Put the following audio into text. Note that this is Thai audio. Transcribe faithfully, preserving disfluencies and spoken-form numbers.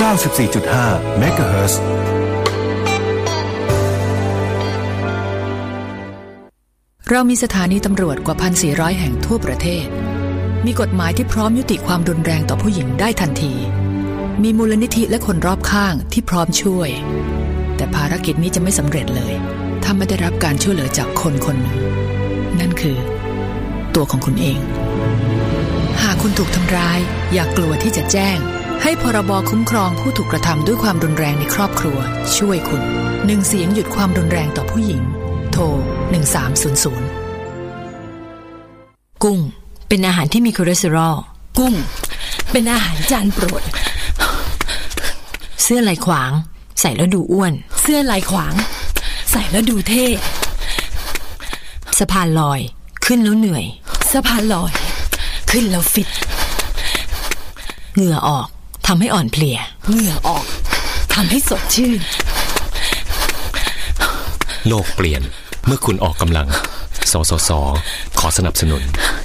ก้าสิบสี่จุดห้า เมกะเฮิรตซ์เรามีสถานีตำรวจกว่า หนึ่งพันสี่ร้อย แห่งทั่วประเทศมีกฎหมายที่พร้อมยุติความรุนแรงต่อผู้หญิงได้ทันทีมีมูลนิธิและคนรอบข้างที่พร้อมช่วยแต่ภารกิจนี้จะไม่สำเร็จเลยถ้าไม่ได้รับการช่วยเหลือจากคนคนหนึ่งนั่นคือตัวของคุณเองหากคุณถูกทำร้ายอย่ากลัวที่จะแจ้งให้พรบคุ้มครองผู้ถูกกระทำด้วยความรุนแรงในครอบครัวช่วยคุณหนึ่งเสียงหยุดความรุนแรงต่อผู้หญิงโทรหนึ่งสามศูนย์ศูนย์กุ้งเป็นอาหารที่มีคอเลสเตอรอลกุ้งเป็นอาหารจานโปรดเสื้อลายขวางใส่แล้วดูอ้วนเสื้อลายขวางใส่แล้วดูเท่สะพานลอยขึ้นแล้วเหนื่อยสะพานลอยขึ้นแล้วฟิตเหงื่อออกทำให้อ่อนเพลียเหงื่อออกทำให้สดชื่นโลกเปลี่ยนเมื่อคุณออกกำลังสสสขอสนับสนุน